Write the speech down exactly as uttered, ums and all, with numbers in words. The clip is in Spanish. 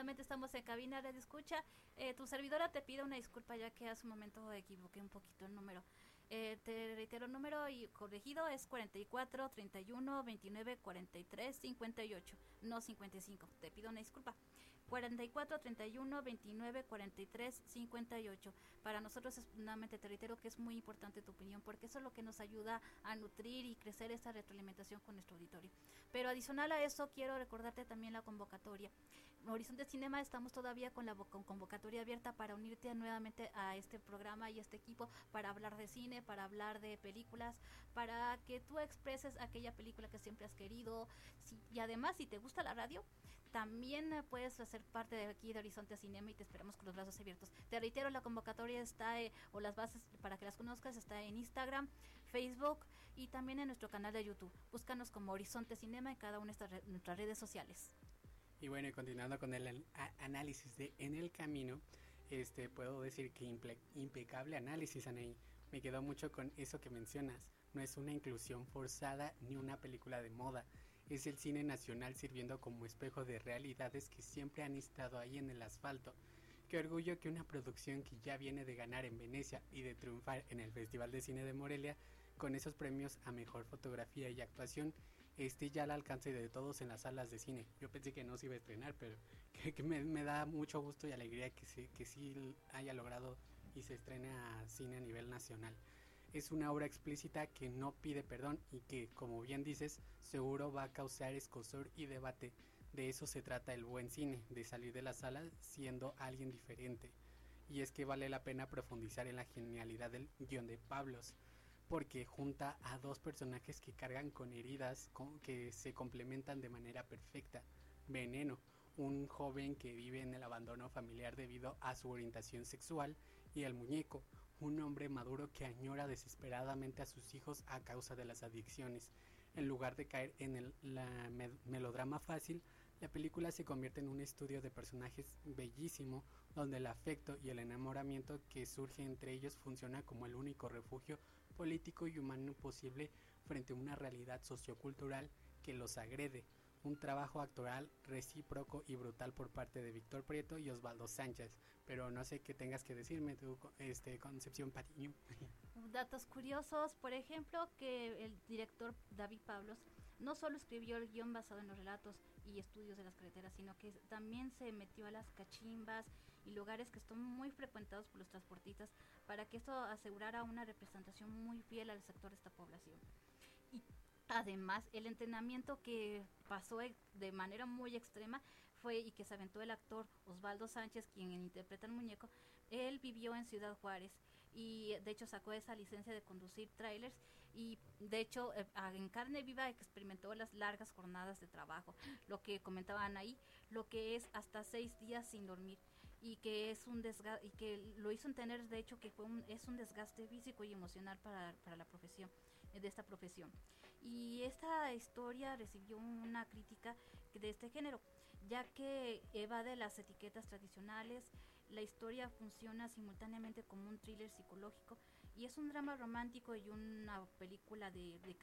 nuevamente estamos en cabina de escucha. Eh, tu servidora te pide una disculpa ya que hace un momento equivoqué un poquito el número. Eh, te reitero el número y corregido es cuarenta y cuatro, treinta y uno, veintinueve, cuarenta y tres, cincuenta y ocho, no cincuenta y cinco. Te pido una disculpa. cuarenta y cuatro, treinta y uno, veintinueve, cuarenta y tres, cincuenta y ocho. Para nosotros es, nuevamente te reitero que es muy importante tu opinión porque eso es lo que nos ayuda a nutrir y crecer esta retroalimentación con nuestro auditorio. Pero adicional a eso quiero recordarte también la convocatoria. En Horizonte Cinema estamos todavía con la con convocatoria abierta para unirte nuevamente a este programa y este equipo para hablar de cine, para hablar de películas, para que tú expreses aquella película que siempre has querido. Si, y además, si te gusta la radio, también puedes hacer parte de aquí de Horizonte Cinema y te esperamos con los brazos abiertos. Te reitero, la convocatoria está, eh, o las bases para que las conozcas, está en Instagram, Facebook y también en nuestro canal de YouTube. Búscanos como Horizonte Cinema en cada una de nuestras, nuestras redes sociales. Y bueno, y continuando con el a- análisis de En el Camino, este puedo decir que imple- impecable análisis, Anaí. Me quedó mucho con eso que mencionas. No es una inclusión forzada ni una película de moda. Es el cine nacional sirviendo como espejo de realidades que siempre han estado ahí en el asfalto. Qué orgullo que una producción que ya viene de ganar en Venecia y de triunfar en el Festival de Cine de Morelia con esos premios a mejor fotografía y actuación esté ya al alcance de todos en las salas de cine. Yo pensé que no se iba a estrenar, pero que, que me, me da mucho gusto y alegría que, se, que sí haya logrado y se estrene a cine a nivel nacional. Es una obra explícita que no pide perdón y que, como bien dices, seguro va a causar escozor y debate. De eso se trata el buen cine, de salir de la sala siendo alguien diferente. Y es que vale la pena profundizar en la genialidad del guión de Pablos, porque junta a dos personajes que cargan con heridas con, que se complementan de manera perfecta. Veneno, un joven que vive en el abandono familiar debido a su orientación sexual, y el muñeco, un hombre maduro que añora desesperadamente a sus hijos a causa de las adicciones. En lugar de caer en el la me melodrama fácil, la película se convierte en un estudio de personajes bellísimo, donde el afecto y el enamoramiento que surge entre ellos funciona como el único refugio político y humano posible frente a una realidad sociocultural que los agrede. Un trabajo actoral recíproco y brutal por parte de Víctor Prieto y Osvaldo Sánchez. Pero no sé qué tengas que decirme tú, este, Concepción Patiño. Datos curiosos, por ejemplo, que el director David Pablos no solo escribió el guión basado en los relatos y estudios de las carreteras, sino que también se metió a las cachimbas y lugares que están muy frecuentados por los transportistas para que esto asegurara una representación muy fiel al sector de esta población. Y además, el entrenamiento que pasó de manera muy extrema fue y que se aventó el actor Osvaldo Sánchez, quien interpreta al muñeco. Él vivió en Ciudad Juárez y de hecho sacó esa licencia de conducir trailers y de hecho eh, en carne viva experimentó las largas jornadas de trabajo, lo que comentaban ahí, lo que es hasta seis días sin dormir y que es un desgaste y que lo hizo entender de hecho que fue un, es un desgaste físico y emocional para, para la profesión, de esta profesión. Y esta historia recibió una crítica de este género, ya que evade las etiquetas tradicionales. La historia funciona simultáneamente como un thriller psicológico y es un drama romántico y una película de, de